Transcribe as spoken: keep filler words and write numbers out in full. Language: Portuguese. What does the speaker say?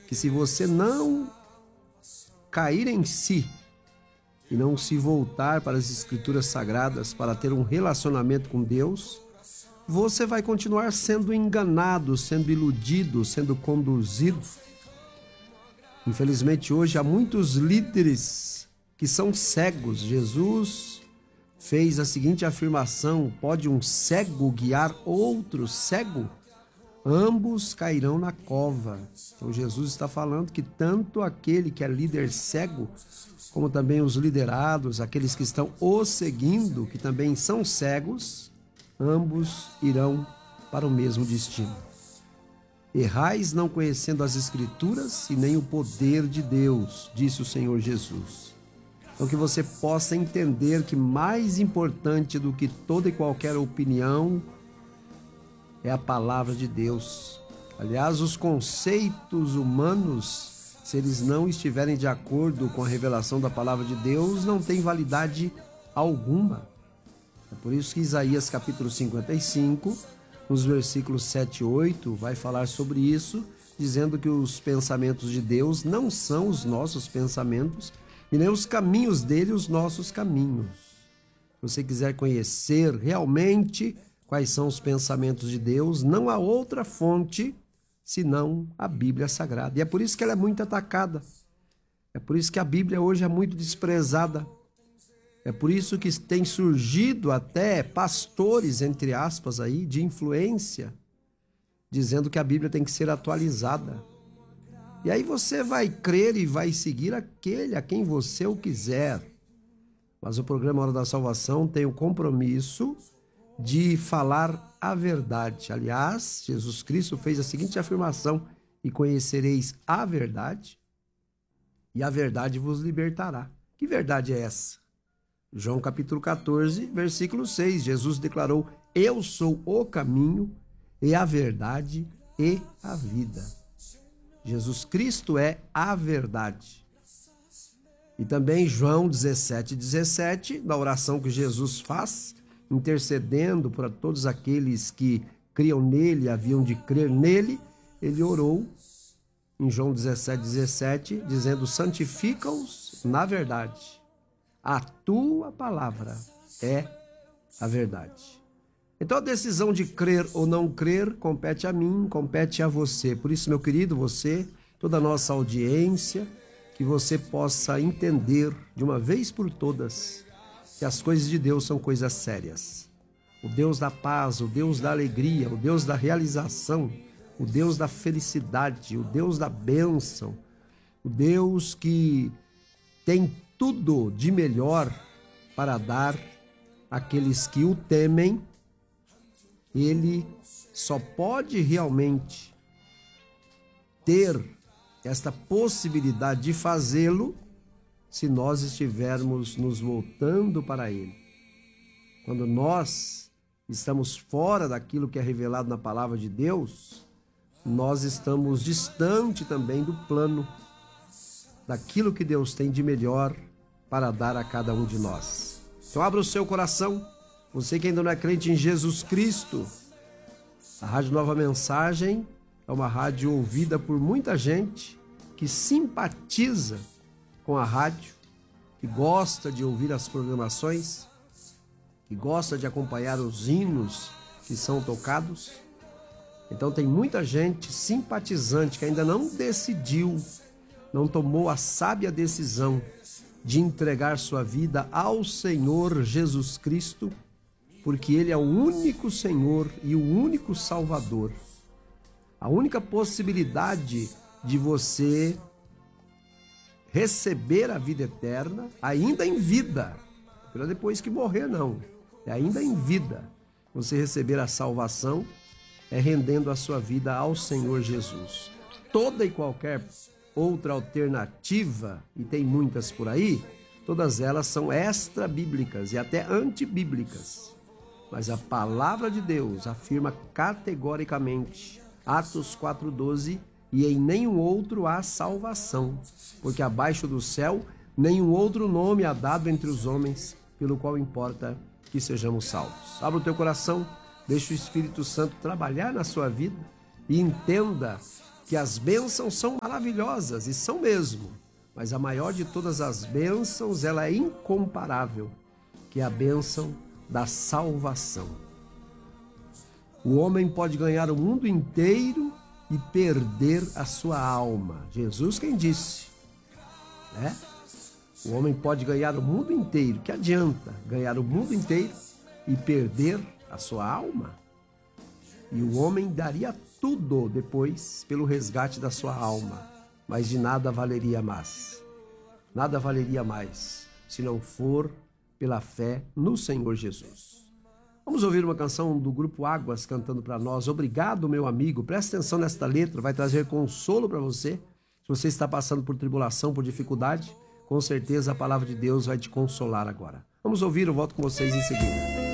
que se você não cair em si e não se voltar para as Escrituras Sagradas para ter um relacionamento com Deus, você vai continuar sendo enganado, sendo iludido, sendo conduzido. Infelizmente, hoje há muitos líderes que são cegos. Jesus fez a seguinte afirmação: pode um cego guiar outro cego? Ambos cairão na cova. Então Jesus está falando que tanto aquele que é líder cego, como também os liderados, aqueles que estão o seguindo, que também são cegos, ambos irão para o mesmo destino. Errais não conhecendo as Escrituras e nem o poder de Deus, disse o Senhor Jesus. Então que você possa entender que mais importante do que toda e qualquer opinião é a palavra de Deus. Aliás, os conceitos humanos, se eles não estiverem de acordo com a revelação da palavra de Deus, não tem validade alguma. É por isso que Isaías capítulo cinquenta e cinco, nos versículos sete e oito, vai falar sobre isso, dizendo que os pensamentos de Deus não são os nossos pensamentos e nem os caminhos dele os nossos caminhos. Se você quiser conhecer realmente quais são os pensamentos de Deus, não há outra fonte senão a Bíblia Sagrada. E é por isso que ela é muito atacada. É por isso que a Bíblia hoje é muito desprezada. É por isso que tem surgido até pastores, entre aspas, aí, de influência, dizendo que a Bíblia tem que ser atualizada. E aí você vai crer e vai seguir aquele a quem você o quiser. Mas o programa Hora da Salvação tem o compromisso de falar a verdade. Aliás, Jesus Cristo fez a seguinte afirmação: e conhecereis a verdade, e a verdade vos libertará. Que verdade é essa? João capítulo quatorze, versículo seis, Jesus declarou: eu sou o caminho e a verdade e a vida. Jesus Cristo é a verdade. E também João dezessete, dezessete, na oração que Jesus faz, intercedendo para todos aqueles que criam nele, haviam de crer nele, ele orou em João dezessete, dezessete, dizendo: santifica-os na verdade. A tua palavra é a verdade. Então a decisão de crer ou não crer compete a mim, compete a você. Por isso, meu querido, você, toda a nossa audiência, que você possa entender de uma vez por todas que as coisas de Deus são coisas sérias. O Deus da paz, o Deus da alegria, o Deus da realização, o Deus da felicidade, o Deus da bênção, o Deus que tem tudo de melhor para dar àqueles que o temem, ele só pode realmente ter esta possibilidade de fazê-lo se nós estivermos nos voltando para ele. Quando nós estamos fora daquilo que é revelado na palavra de Deus, nós estamos distante também do plano, daquilo que Deus tem de melhor para dar a cada um de nós. Então abra o seu coração, você que ainda não é crente em Jesus Cristo. A Rádio Nova Mensagem é uma rádio ouvida por muita gente que simpatiza com a rádio, que gosta de ouvir as programações, que gosta de acompanhar os hinos que são tocados. Então tem muita gente simpatizante que ainda não decidiu, não tomou a sábia decisão de entregar sua vida ao Senhor Jesus Cristo, porque Ele é o único Senhor e o único Salvador. A única possibilidade de você receber a vida eterna, ainda em vida, não é depois que morrer, não, é ainda em vida, você receber a salvação, é rendendo a sua vida ao Senhor Jesus. Toda e qualquer outra alternativa, e tem muitas por aí, todas elas são extra-bíblicas e até antibíblicas. Mas a palavra de Deus afirma categoricamente, Atos quatro, doze, e em nenhum outro há salvação, porque abaixo do céu nenhum outro nome há dado entre os homens, pelo qual importa que sejamos salvos. Abra o teu coração, deixa o Espírito Santo trabalhar na sua vida e entenda que as bênçãos são maravilhosas, e são mesmo, mas a maior de todas as bênçãos, ela é incomparável, que é a bênção da salvação. O homem pode ganhar o mundo inteiro e perder a sua alma. Jesus quem disse, né? O homem pode ganhar o mundo inteiro. Que adianta ganhar o mundo inteiro e perder a sua alma? E o homem daria tudo depois pelo resgate da sua alma, mas de nada valeria mais. Nada valeria mais se não for pela fé no Senhor Jesus. Vamos ouvir uma canção do Grupo Águas cantando para nós. Obrigado, meu amigo. Presta atenção nesta letra, vai trazer consolo para você. Se você está passando por tribulação, por dificuldade, com certeza a palavra de Deus vai te consolar agora. Vamos ouvir, eu volto com vocês em seguida.